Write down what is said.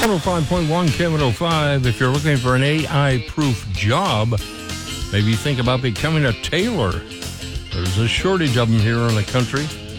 105.1 K105. If you're looking for an AI-proof job, maybe think about becoming a tailor. There's a shortage of them here in the country.